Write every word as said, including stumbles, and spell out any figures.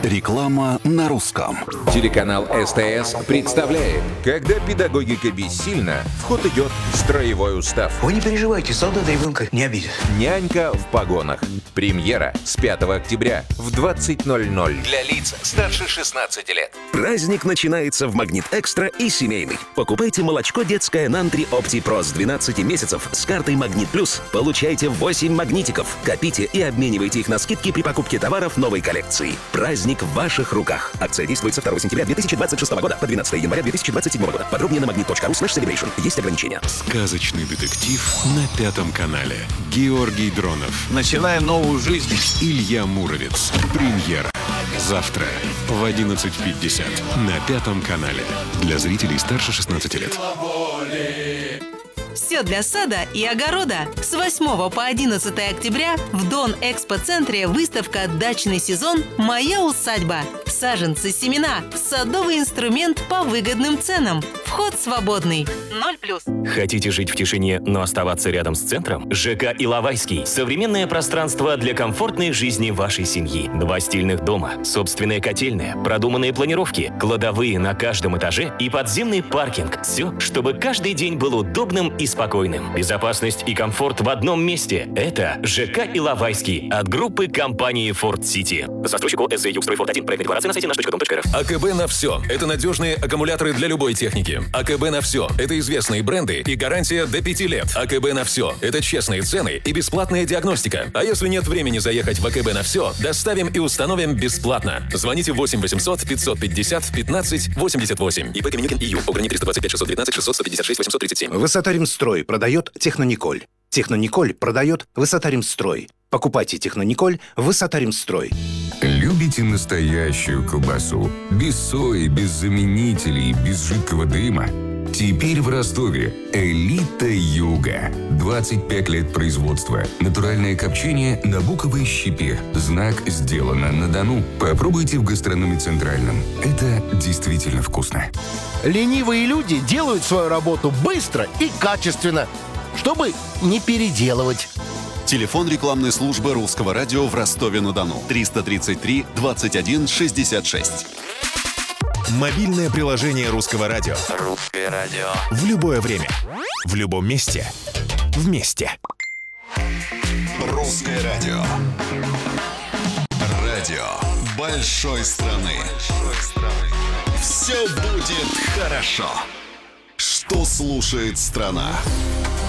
Реклама на русском. Телеканал СТС представляет: когда педагогика бессильна, в ход идет строевой устав. Вы не переживайте, солдат ребенка не обидит. Нянька в погонах. Премьера с пятого октября в двадцать ноль ноль. Для лиц старше шестнадцати лет. Праздник начинается в Магнит Экстра и семейный. Покупайте молочко детское Нантри Опти Про с двенадцати месяцев с картой Магнит Плюс. Получайте восемь магнитиков. Копите и обменивайте их на скидки при покупке товаров новой коллекции. Праздник в ваших руках. Акция действует со второго сентября две тысячи двадцать шестого года по двенадцатого января две тысячи двадцать седьмого года. Подробнее на магнит точка ру слэш селебрейшн. Есть ограничения. Сказочный детектив на пятом канале. Георгий Дронов. Начинаем новую жизнь. Илья Муромец. Премьера. Завтра в одиннадцать пятьдесят на пятом канале. Для зрителей старше шестнадцати лет. Все для сада и огорода. С восьмого по одиннадцатое октября в Дон-Экспо-центре выставка «Дачный сезон. Моя усадьба». Саженцы, семена, садовый инструмент по выгодным ценам. Вход свободный. Ноль плюс. Хотите жить в тишине, но оставаться рядом с центром? ЖК Иловайский. Современное пространство для комфортной жизни вашей семьи. Два стильных дома, собственная котельная, продуманные планировки, кладовые на каждом этаже и подземный паркинг. Все, чтобы каждый день был удобным и спокойным. Безопасность и комфорт в одном месте. Это ЖК Иловайский от группы компании Ford City. Застройщику эс эй Югстройфорд один. Проектная декларация на сайте наш точка дом точка эр эф. АКБ на все. Это надежные аккумуляторы для любой техники. АКБ на все. Это известные бренды и гарантия до пяти лет. АКБ на все. Это честные цены и бесплатная диагностика. А если нет времени заехать в АКБ на все, доставим и установим бесплатно. Звоните восемь восемьсот пятьсот пятьдесят пятнадцать восемьдесят восемь. ИП Каменюкин ИЮ. Ограничение триста двадцать пять шестьсот девятнадцать шестьсот пятьдесят шесть восемьсот тридцать семь. Высота Римстрой продает Технониколь. Технониколь продает Высота Римстрой. Покупайте Технониколь Высота Римстрой. Любите настоящую колбасу? Без сои, без заменителей, без жидкого дыма? Теперь в Ростове «Элита Юга». двадцать пять лет производства. Натуральное копчение на буковой щепе. Знак «Сделано на Дону». Попробуйте в гастрономе «Центральном». Это действительно вкусно. Ленивые люди делают свою работу быстро и качественно, чтобы не переделывать. Телефон рекламной службы Русского радио в Ростове-на-Дону. триста тридцать три двадцать один шестьдесят шесть. Мобильное приложение Русского радио. Русское радио. В любое время. В любом месте. Вместе. Русское радио. Радио большой страны. Все будет хорошо. Что слушает страна?